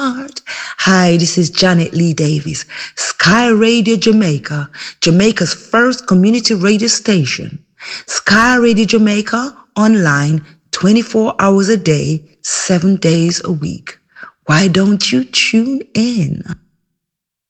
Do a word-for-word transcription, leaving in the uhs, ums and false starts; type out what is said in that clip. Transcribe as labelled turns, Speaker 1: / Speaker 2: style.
Speaker 1: Hi, this is Janet Lee Davis, Sky Radio Jamaica, Jamaica's first community radio station. Sky Radio Jamaica, online twenty-four hours a day, seven days a week. Why don't you tune in?